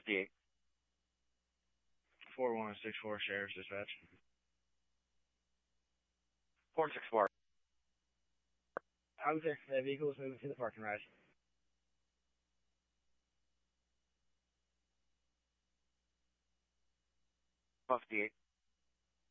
458. 4164 Sheriff's Dispatch. 464. Officer, the vehicle is moving to the parking garage. Buff D8.